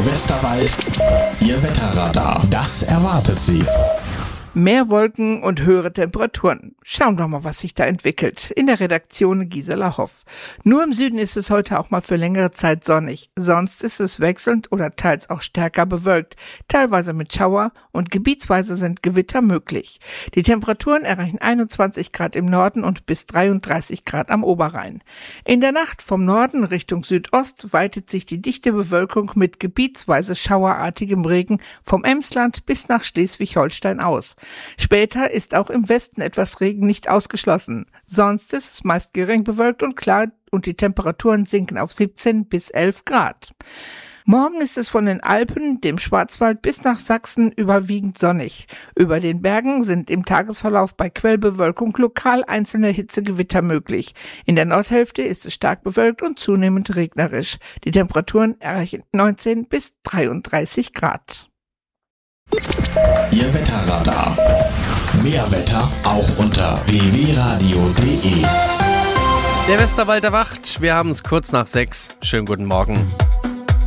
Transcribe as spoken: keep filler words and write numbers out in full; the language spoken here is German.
Westerwald, Ihr Wetterradar. Das erwartet Sie. Mehr Wolken und höhere Temperaturen. Schauen wir mal, was sich da entwickelt. In der Redaktion Gisela Hoff. Nur im Süden ist es heute auch mal für längere Zeit sonnig. Sonst ist es wechselnd oder teils auch stärker bewölkt. Teilweise mit Schauer und gebietsweise sind Gewitter möglich. Die Temperaturen erreichen einundzwanzig Grad im Norden und bis dreiunddreißig Grad am Oberrhein. In der Nacht vom Norden Richtung Südost weitet sich die dichte Bewölkung mit gebietsweise schauerartigem Regen vom Emsland bis nach Schleswig-Holstein aus. Später ist auch im Westen etwas Regen nicht ausgeschlossen. Sonst ist es meist gering bewölkt und klar und die Temperaturen sinken auf siebzehn bis elf Grad. Morgen ist es von den Alpen, dem Schwarzwald bis nach Sachsen überwiegend sonnig. Über den Bergen sind im Tagesverlauf bei Quellbewölkung lokal einzelne Hitzegewitter möglich. In der Nordhälfte ist es stark bewölkt und zunehmend regnerisch. Die Temperaturen erreichen neunzehn bis dreiunddreißig Grad. Ihr Wetterradar. Mehr Wetter auch unter w w radio punkt de. Der Westerwald erwacht. Wir haben es kurz nach sechs. Schönen guten Morgen.